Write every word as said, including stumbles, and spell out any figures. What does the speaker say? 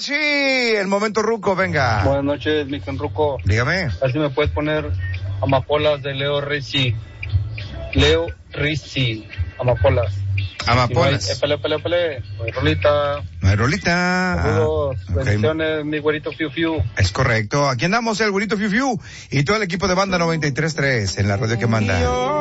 Richie, el momento ruco, venga. Buenas noches, mi Ruco. Dígame. A ver si me puedes poner Amapolas de Leo Rizzi. Leo Rizzi, Amapolas. Amapolas. Si no hay, épale, épale, épale. No hay rolita. No hay rolita. Saludos, Ah, okay. bendiciones, mi güerito Fiu Fiu. Es correcto. Aquí andamos, el güerito Fiu Fiu y todo el equipo de Banda noventa y tres punto tres en la radio que manda.